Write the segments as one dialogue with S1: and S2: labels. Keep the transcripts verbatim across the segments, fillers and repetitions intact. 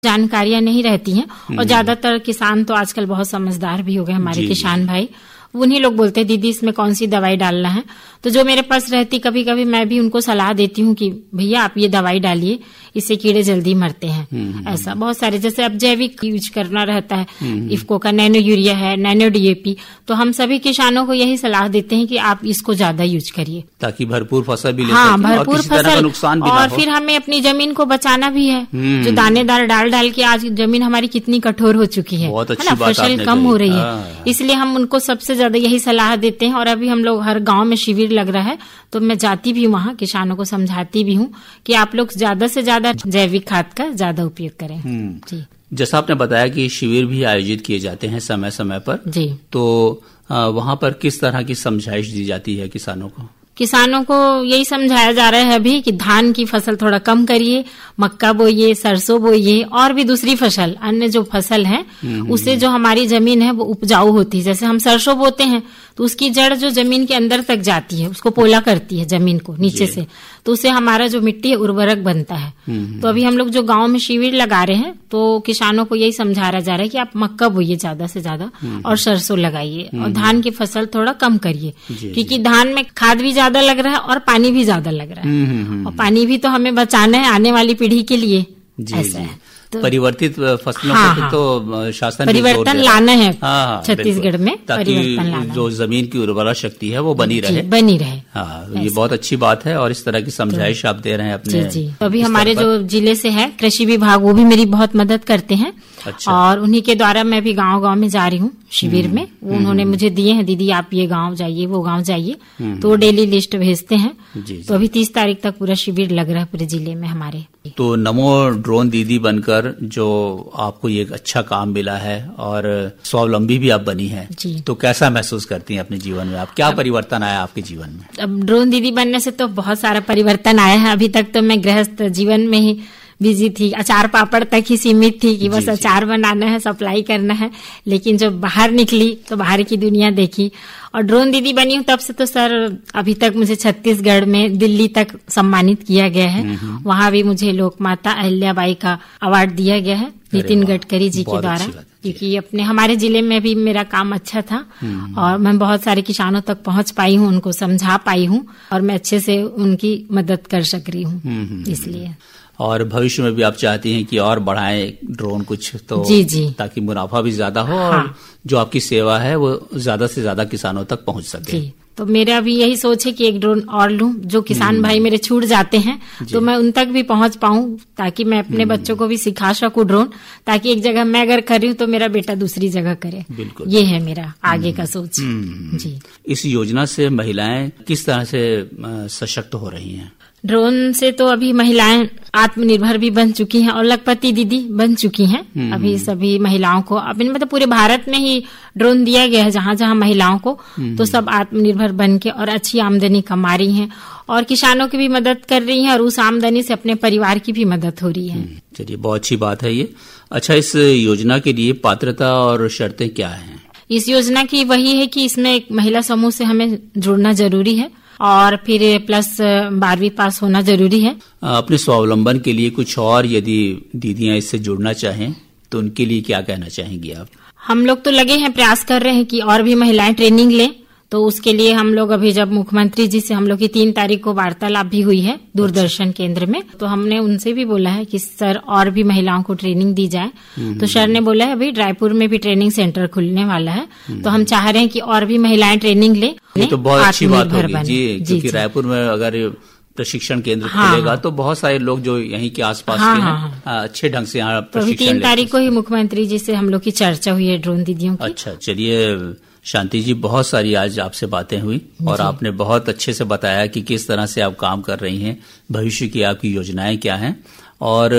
S1: जानकारियां नहीं रहती हैं। और ज्यादातर किसान तो आजकल बहुत समझदार भी हो गए हमारे किसान भाई, उन्हीं लोग बोलते हैं दीदी इसमें कौन सी दवाई डालना है। तो जो मेरे पास रहती कभी कभी मैं भी उनको सलाह देती हूँ कि भैया आप ये दवाई डालिए, इससे कीड़े जल्दी मरते हैं। ऐसा बहुत सारे, जैसे अब जैविक यूज करना रहता है, इफ्को का नैनो यूरिया है, नैनो डीएपी, तो हम सभी किसानों को यही सलाह देते हैं कि आप इसको ज्यादा यूज करिए
S2: ताकि भरपूर फसल भी ले
S1: हाँ
S2: सकें
S1: भरपूर
S2: और
S1: फसल,
S2: नुकसान भी
S1: और
S2: ना हो।
S1: फिर हमें अपनी जमीन को बचाना भी है। जो दानेदार डाल डाल के आज जमीन हमारी कितनी कठोर हो चुकी है,
S2: बहुत अच्छी
S1: है ना,
S2: बात
S1: फसल
S2: आपने
S1: कम
S2: कही।
S1: हो रही
S2: हाँ।
S1: है, इसलिए हम उनको सबसे ज्यादा यही सलाह देते हैं। और अभी हम लोग हर गांव में शिविर लग रहा है, तो मैं जाती भी हूँ वहाँ, किसानों को समझाती भी हूँ कि आप लोग ज्यादा से ज्यादा जैविक खाद का ज्यादा उपयोग करें। जी,
S2: जैसा आपने बताया कि शिविर भी आयोजित किए जाते हैं समय समय पर,
S1: जी,
S2: तो वहाँ पर किस तरह की समझाइश दी जाती है किसानों को?
S1: किसानों को यही समझाया जा रहा है अभी कि धान की फसल थोड़ा कम करिए, मक्का बोइए, सरसों बोइए, और भी दूसरी फसल, अन्य जो फसल है उससे जो हमारी जमीन है वो उपजाऊ होती है। जैसे हम सरसों बोते हैं तो उसकी जड़ जो जमीन के अंदर तक जाती है, उसको पोला करती है जमीन को नीचे से, तो उससे हमारा जो मिट्टी है उर्वरक बनता है। तो अभी हम लोग जो गांव में शिविर लगा रहे हैं तो किसानों को यही समझाया जा रहा है कि आप मक्का बोइए ज्यादा से ज्यादा और सरसों लगाइए और धान की फसल थोड़ा कम करिए, क्योंकि धान में खाद भी ज्यादा लग रहा है और पानी भी ज्यादा लग रहा है, और पानी भी तो हमें बचाना है आने वाली पीढ़ी के लिए। ऐसा है, तो
S2: परिवर्तित फसलों
S1: हाँ,
S2: पे तो शासन
S1: परिवर्तन लाना है
S2: हाँ,
S1: छत्तीसगढ़ में,
S2: ताकि
S1: परिवर्तन लाना
S2: जो जमीन की उर्वरा शक्ति है वो बनी रहे
S1: बनी रहे
S2: हाँ, ये बहुत अच्छी बात है और इस तरह की समझाइश आप दे रहे हैं अपने।
S1: जी जी, तो अभी हमारे जो जिले से है कृषि विभाग, वो भी मेरी बहुत मदद करते हैं। अच्छा। और उन्हीं के द्वारा मैं भी गांव गांव में जा रही हूँ शिविर में, वो उन्होंने मुझे दिए हैं, दीदी आप ये गांव जाइए, वो गांव जाइए, तो वो डेली लिस्ट भेजते हैं। तो अभी तीस तारीख तक पूरा शिविर लग रहा है पूरे जिले में हमारे।
S2: तो नमो ड्रोन दीदी बनकर जो आपको ये एक अच्छा काम मिला है और स्वावलंबी भी आप बनी है, तो कैसा महसूस करती हैं अपने जीवन में? आप क्या परिवर्तन आया आपके जीवन में?
S1: अब ड्रोन दीदी बनने से तो बहुत सारा परिवर्तन आया है। अभी तक तो मैं गृहस्थ जीवन में ही बिजी थी, अचार पापड़ तक ही सीमित थी कि बस अचार बनाना है, सप्लाई करना है। लेकिन जब बाहर निकली तो बाहर की दुनिया देखी और ड्रोन दीदी बनी हूँ तब से तो सर अभी तक मुझे छत्तीसगढ़ में दिल्ली तक सम्मानित किया गया है। वहाँ भी मुझे लोक माता अहिल्याबाई का अवार्ड दिया गया है नितिन गडकरी जी के द्वारा, क्योंकि अपने हमारे जिले में भी मेरा काम अच्छा था और मैं बहुत सारे किसानों तक पहुँच पाई हूँ, उनको समझा पाई हूँ और मैं अच्छे से उनकी मदद कर सक रही हूँ। इसलिए
S2: और भविष्य में भी आप चाहती हैं कि और बढ़ाएं ड्रोन कुछ तो
S1: जी जी,
S2: ताकि मुनाफा भी ज्यादा हो और हाँ। जो आपकी सेवा है वो ज्यादा से ज्यादा किसानों तक पहुंच सके।
S1: जी, तो मेरा भी यही सोच है कि एक ड्रोन और लूं, जो किसान भाई मेरे छूट जाते हैं तो मैं उन तक भी पहुंच पाऊं, ताकि मैं अपने बच्चों को भी सिखा सकूं ड्रोन, ताकि एक जगह मैं अगर कर रही हूं तो मेरा बेटा दूसरी जगह करे। बिल्कुल, ये है मेरा आगे का सोच। जी,
S2: इस योजना से महिलाएं किस तरह से सशक्त हो रही हैं?
S1: ड्रोन से तो अभी महिलाएं आत्मनिर्भर भी बन चुकी हैं और लखपति दीदी बन चुकी हैं। अभी सभी महिलाओं को अभी मतलब पूरे भारत में ही ड्रोन दिया गया है जहां जहां महिलाओं को, तो सब आत्मनिर्भर बन के और अच्छी आमदनी कमा रही हैं और किसानों की भी मदद कर रही हैं और उस आमदनी से अपने परिवार की भी मदद हो रही है।
S2: चलिए, बहुत अच्छी बात है ये। अच्छा, इस योजना के लिए पात्रता और शर्तें क्या हैं?
S1: इस योजना की वही है कि इसमें एक महिला समूह से हमें जुड़ना जरूरी है और फिर प्लस बारहवीं पास होना जरूरी है।
S2: अपने स्वावलंबन के लिए कुछ और यदि दीदियां इससे जुड़ना चाहें तो उनके लिए क्या कहना चाहेंगी आप? हम
S1: लोग तो लगे हैं, प्रयास कर रहे हैं कि और भी महिलाएं ट्रेनिंग लें, तो उसके लिए हम लोग अभी जब मुख्यमंत्री जी से हम लोग की तीन तारीख को वार्तालाप भी हुई है दूरदर्शन केंद्र में, तो हमने उनसे भी बोला है कि सर और भी महिलाओं को ट्रेनिंग दी जाए। तो सर ने बोला है अभी रायपुर में भी ट्रेनिंग सेंटर खुलने वाला है, तो हम चाह रहे हैं कि और भी महिलाएं ट्रेनिंग ले।
S2: ये तो बहुत अच्छी बात होगी जी, क्योंकि रायपुर में अगर प्रशिक्षण केंद्र
S1: हाँ,
S2: खुलेगा तो बहुत सारे लोग जो यहीं के आसपास
S1: हाँ,
S2: के हैं
S1: हाँ,
S2: अच्छे ढंग से यहाँ
S1: प्रशिक्षण लेते हैं। तीन तारीख को ही मुख्यमंत्री जी से हम लोग की चर्चा हुई है ड्रोन दीदियों की।
S2: अच्छा, चलिए शांति जी, बहुत सारी आज आपसे बातें हुई और आपने बहुत अच्छे से बताया कि किस तरह से आप काम कर रही हैं, भविष्य की आपकी योजनाएं क्या हैं और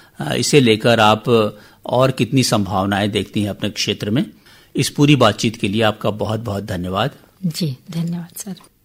S2: इसे लेकर आप और कितनी संभावनाएं देखती हैं अपने क्षेत्र में। इस पूरी बातचीत के लिए आपका बहुत बहुत धन्यवाद।
S1: जी, धन्यवाद सर।